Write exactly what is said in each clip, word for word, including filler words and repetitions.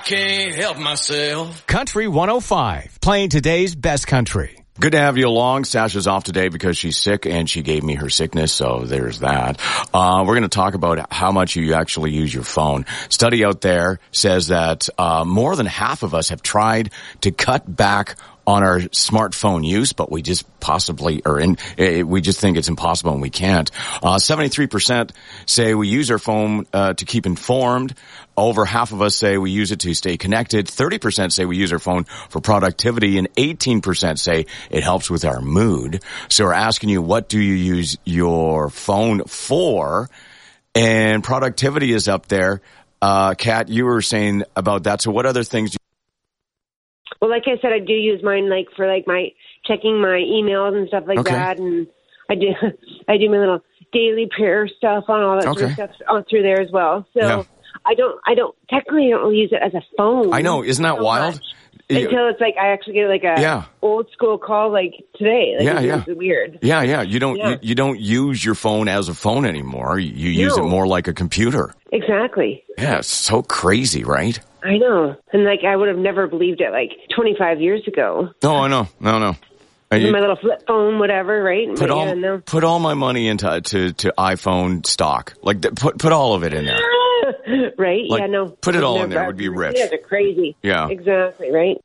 can't help myself. Country one oh five, playing today's best country. Good to have you along. Sasha's off today because she's sick and she gave me her sickness, so there's that. Uh, we're going to talk about how much you actually use your phone. Study out there says that uh, more than half of us have tried to cut back on our smartphone use, but we just possibly, or in, we just think it's impossible and we can't. Uh, seventy-three percent say we use our phone uh, to keep informed. Over half of us say we use it to stay connected. thirty percent say we use our phone for productivity, and eighteen percent say it helps with our mood. So we're asking you, what do you use your phone for? And productivity is up there. Uh, Kat, you were saying about that. So what other things do you Well, like I said, I do use mine like for like my checking my emails and stuff like Okay. that, and I do I do my little daily prayer stuff on all that Okay. sort of stuff on through there as well. So Yeah. I don't I don't technically I don't use it as a phone. I know, isn't that so wild? much. Until it's like I actually get like a Yeah. old school call like today. Like, Yeah, it's, yeah. it's weird. Yeah, yeah. You don't Yeah. You, you don't use your phone as a phone anymore. You, you use No. it more like a computer. Exactly. Yeah, it's so crazy, right? I know. And like I would have never believed it like twenty-five years ago. No, I know. No, no. And you- My little flip phone, whatever, right? put But all yeah, no. put all my money into to to iPhone stock. Like th- put put all of it in there. Right? Like, yeah, no. put it all in Never. there, it would be rich. You guys are crazy. Yeah. Exactly, right?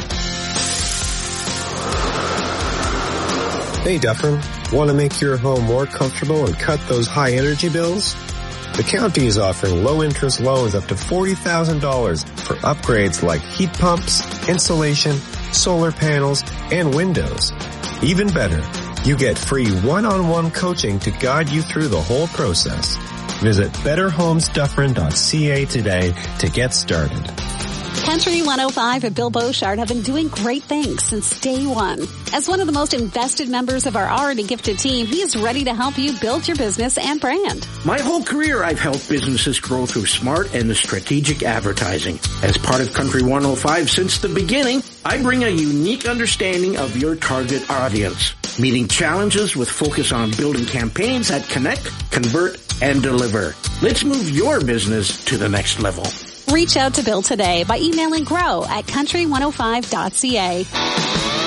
Hey Dufferin, want to make your home more comfortable and cut those high energy bills? The county is offering low interest loans up to forty thousand dollars for upgrades like heat pumps, insulation, solar panels, and windows. Even better, you get free one-on-one coaching to guide you through the whole process. Visit better homes dufferin dot c a today to get started. Country one oh five and Bill Beauchard have been doing great things since day one. As one of the most invested members of our already gifted team, he is ready to help you build your business and brand. My whole career, I've helped businesses grow through smart and strategic advertising. As part of Country one oh five since the beginning, I bring a unique understanding of your target audience, meeting challenges with focus on building campaigns that connect, convert, and deliver. Let's move your business to the next level. Reach out to Bill today by emailing grow at country one oh five dot c a.